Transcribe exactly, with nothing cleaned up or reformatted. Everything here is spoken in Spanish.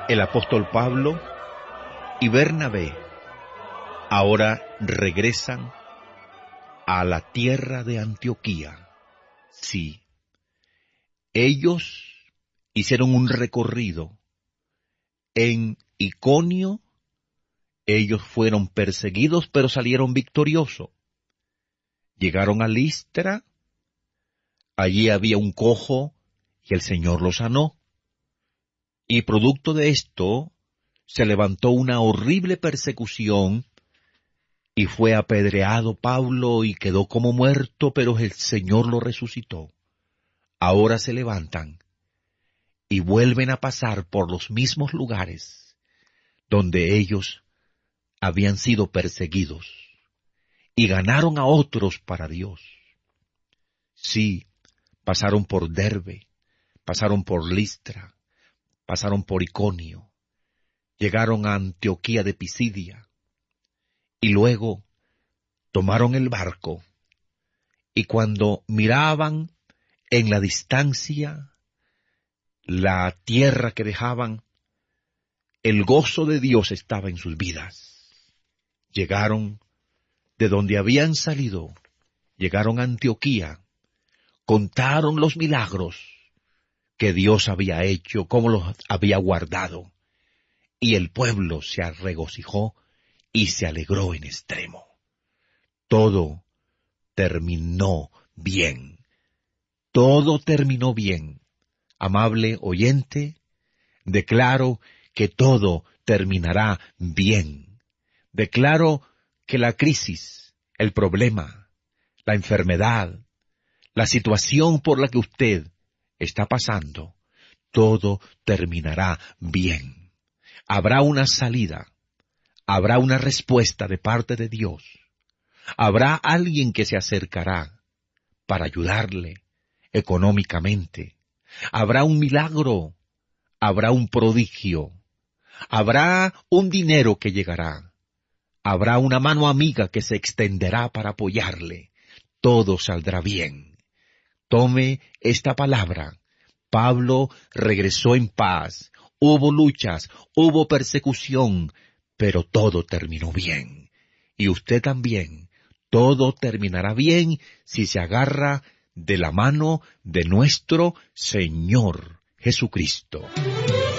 El apóstol Pablo y Bernabé ahora regresan a la tierra de Antioquía. Sí, ellos hicieron un recorrido en Iconio. Ellos fueron perseguidos, pero salieron victoriosos. Llegaron a Listra. Allí había un cojo y el Señor lo sanó. Y producto de esto, se levantó una horrible persecución y fue apedreado Pablo y quedó como muerto, pero el Señor lo resucitó. Ahora se levantan y vuelven a pasar por los mismos lugares donde ellos habían sido perseguidos y ganaron a otros para Dios. Sí, pasaron por Derbe, pasaron por Listra, pasaron por Iconio, llegaron a Antioquía de Pisidia, y luego tomaron el barco, y cuando miraban en la distancia la tierra que dejaban, el gozo de Dios estaba en sus vidas. Llegaron de donde habían salido, llegaron a Antioquía, contaron los milagros que Dios había hecho, cómo los había guardado, y el pueblo se regocijó y se alegró en extremo. Todo terminó bien. Todo terminó bien. Amable oyente, declaro que todo terminará bien. Declaro que la crisis, el problema, la enfermedad, la situación por la que usted está pasando, todo terminará bien. Habrá una salida, habrá una respuesta de parte de Dios. Habrá alguien que se acercará para ayudarle económicamente. Habrá un milagro, habrá un prodigio, habrá un dinero que llegará, habrá una mano amiga que se extenderá para apoyarle. Todo saldrá bien. Tome esta palabra. Pablo regresó en paz. Hubo luchas, hubo persecución, pero todo terminó bien. Y usted también. Todo terminará bien si se agarra de la mano de nuestro Señor Jesucristo.